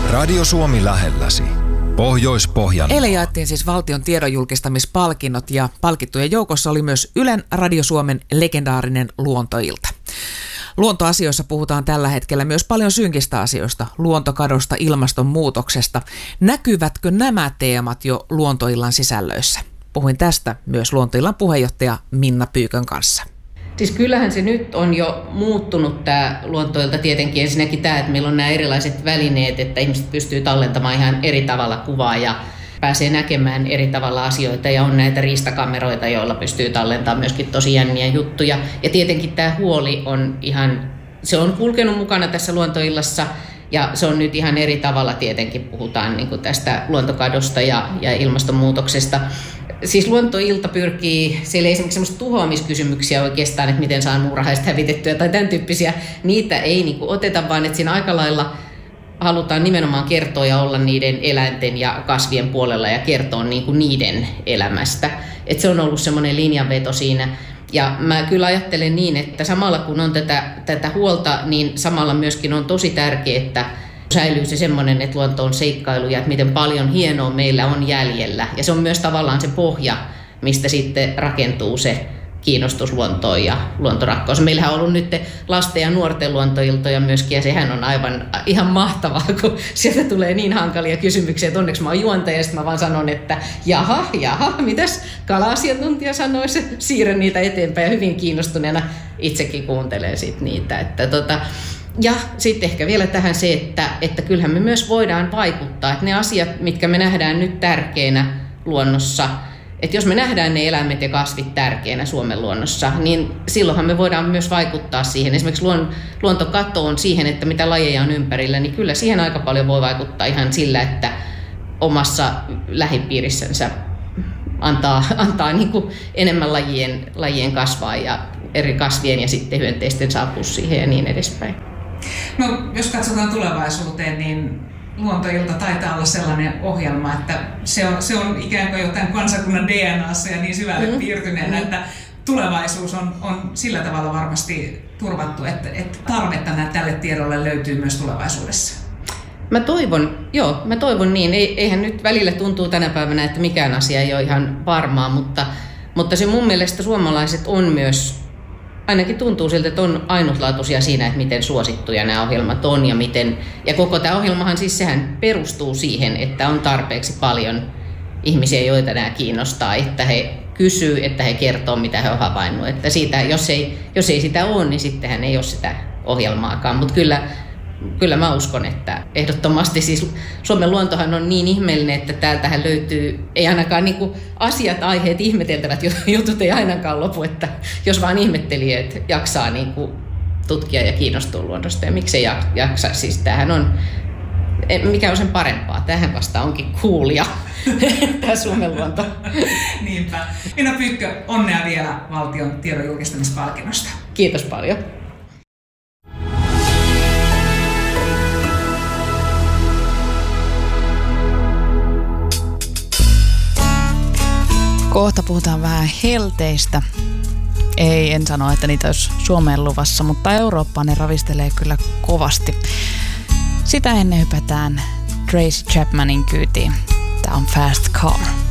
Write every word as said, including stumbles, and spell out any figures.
Radio Suomi lähelläsi. Pohjois-Pohjanmaa. Eilen jaettiin siis valtion tiedonjulkistamispalkinnot ja palkittujen joukossa oli myös Ylen Radio Suomen legendaarinen Luontoilta. Luontoasioissa puhutaan tällä hetkellä myös paljon synkistä asioista, luontokadosta, ilmastonmuutoksesta. Näkyvätkö nämä teemat jo Luontoillan sisällöissä? Puhuin tästä myös Luontoillan puheenjohtaja Minna Pyykön kanssa. Siis kyllähän se nyt on jo muuttunut tämä Luontoilta tietenkin. Ensinnäkin tämä, että meillä on nämä erilaiset välineet, että ihmiset pystyy tallentamaan ihan eri tavalla kuvaa ja pääsee näkemään eri tavalla asioita. Ja on näitä riistakameroita, joilla pystyy tallentamaan myöskin tosi jänniä juttuja. Ja tietenkin tämä huoli on ihan, se on kulkenut mukana tässä Luontoillassa. Ja se on nyt ihan eri tavalla tietenkin, puhutaan niin kuin tästä luontokadosta ja, ja ilmastonmuutoksesta. Siis Luontoilta pyrkii, siellä ei esimerkiksi semmoista tuhoamiskysymyksiä oikeastaan, että miten saa muurahaiset hävitettyä tai tämän tyyppisiä. Niitä ei niin kuin oteta, vaan että siinä aika lailla halutaan nimenomaan kertoa ja olla niiden eläinten ja kasvien puolella ja kertoa niin kuin niiden elämästä. Että se on ollut semmoinen linjanveto siinä. Ja mä kyllä ajattelen niin, että samalla kun on tätä, tätä huolta, niin samalla myöskin on tosi tärkeää, että säilyy se semmoinen, että luonto on seikkailu ja että miten paljon hienoa meillä on jäljellä. Ja se on myös tavallaan se pohja, mistä sitten rakentuu se kiinnostus luontoon ja luontorakkaus. Meillähän on ollut nyt lasten ja nuorten luontoiltoja myöskin, ja sehän on aivan ihan mahtavaa, kun sieltä tulee niin hankalia kysymyksiä, että onneksi mä oon juontaja, ja sitten mä vaan sanon, että jaha, jaha, mitäs kala-asiantuntija sanoisi, siirrän niitä eteenpäin, ja hyvin kiinnostuneena itsekin kuuntelen sit niitä. Että tota, ja sitten ehkä vielä tähän se, että, että kyllähän me myös voidaan vaikuttaa, että ne asiat, mitkä me nähdään nyt tärkeinä luonnossa, että jos me nähdään ne eläimet ja kasvit tärkeänä Suomen luonnossa, niin silloinhan me voidaan myös vaikuttaa siihen. Esimerkiksi luontokatoon siihen, että mitä lajeja on ympärillä, niin kyllä siihen aika paljon voi vaikuttaa ihan sillä, että omassa lähipiirissänsä antaa, antaa niin kuin enemmän lajien, lajien kasvaa ja eri kasvien ja sitten hyönteisten saapua siihen ja niin edespäin. No, jos katsotaan tulevaisuuteen, niin Luontoilta taitaa olla sellainen ohjelma, että se on, se on ikään kuin jotain kansakunnan D N A:ssa ja niin syvälle mm. piirtyneenä, mm. että tulevaisuus on, on sillä tavalla varmasti turvattu, että, että tarvetta tälle tiedolle löytyy myös tulevaisuudessa. Mä toivon, joo, mä toivon niin. Eihän nyt välillä tuntuu tänä päivänä, että mikään asia ei ole ihan varmaa, mutta, mutta se mun mielestä suomalaiset on myös, ainakin tuntuu siltä, että on ainutlaatuisia siinä, että miten suosittuja nämä ohjelmat on ja miten, ja koko tämä ohjelmahan siis sehän perustuu siihen, että on tarpeeksi paljon ihmisiä, joita nämä kiinnostaa, että he kysyy, että he kertoo, mitä he on havainnut. Että siitä, jos ei, jos ei sitä ole, niin sittenhän ei ole sitä ohjelmaakaan, mutta kyllä, kyllä mä uskon, että ehdottomasti siis Suomen luontohan on niin ihmeellinen, että täältähän löytyy, ei ainakaan niin kuin asiat, aiheet, ihmeteltävät jutut ei ainakaan lopu, että jos vaan ihmettelijät jaksaa niin kuin tutkia ja kiinnostua luonnosta ja miksei jaksa, siis tämähän on, mikä on sen parempaa, tämähän vasta onkin coolia, tämä Suomen luonto. Niinpä. Minna Pyykkö, onnea vielä valtion tiedonjulkistamispalkinnosta. Kiitos paljon. Kohta puhutaan vähän helteistä. Ei, en sano, että niitä olisi Suomeen luvassa, mutta Eurooppaan ne ravistelee kyllä kovasti. Sitä ennen hypätään Tracy Chapmanin kyytiin. Tämä on Fast Car.